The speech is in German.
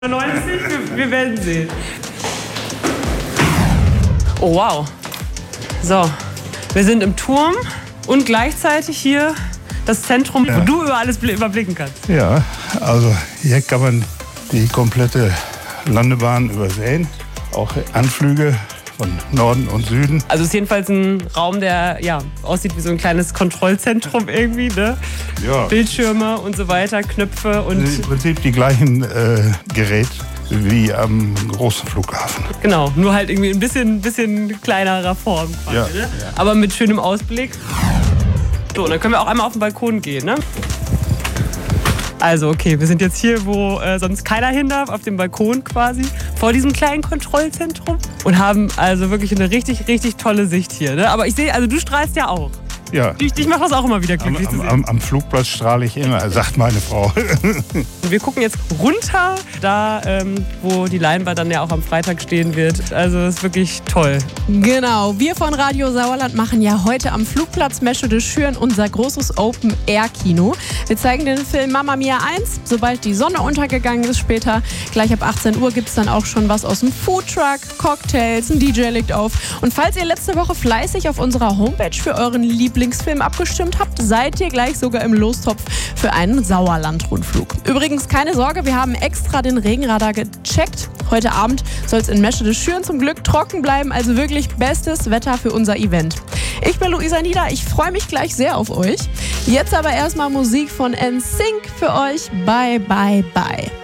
90, wir werden sehen. Oh wow. So, wir sind im Turm und gleichzeitig hier das Zentrum, wo du über alles überblicken kannst. Ja, also hier kann man die komplette Landebahn übersehen, auch Anflüge von Norden und Süden. Also es ist jedenfalls ein Raum, der aussieht wie so ein kleines Kontrollzentrum irgendwie, ne? Ja. Bildschirme und so weiter, Knöpfe und... Im Prinzip die gleichen Geräte wie am großen Flughafen. Genau, nur halt irgendwie ein bisschen kleinerer Form quasi, Ja, ne? ja. Aber mit schönem Ausblick. So, und dann können wir auch einmal auf den Balkon gehen, ne? Also, okay, wir sind jetzt hier, wo sonst keiner hin darf, auf dem Balkon quasi, vor diesem kleinen Kontrollzentrum und haben also wirklich eine richtig, richtig tolle Sicht hier, ne? Aber ich sehe, also du strahlst ja auch. Ja. Dich macht das auch immer wieder glücklich zu sehen. Am Flugplatz strahle ich immer, sagt meine Frau. Wir gucken jetzt runter, da wo die Leinwand dann ja auch am Freitag stehen wird. Also das ist wirklich toll. Genau, wir von Radio Sauerland machen ja heute am Flugplatz Mesche de Schüren unser großes Open-Air-Kino. Wir zeigen den Film Mamma Mia 1, sobald die Sonne untergegangen ist später. Gleich ab 18 Uhr gibt es dann auch schon was aus dem Foodtruck, Cocktails, ein DJ legt auf. Und falls ihr letzte Woche fleißig auf unserer Homepage für euren Lieblingsfilm abgestimmt habt, seid ihr gleich sogar im Lostopf für einen Sauerland-Rundflug. Übrigens, keine Sorge, wir haben extra den Regenradar gecheckt. Heute Abend soll es in Mesche de Schüren zum Glück trocken bleiben, also wirklich bestes Wetter für unser Event. Ich bin Luisa Nieder, ich freue mich gleich sehr auf euch. Jetzt aber erstmal Musik von NSYNC für euch. Bye, bye, bye.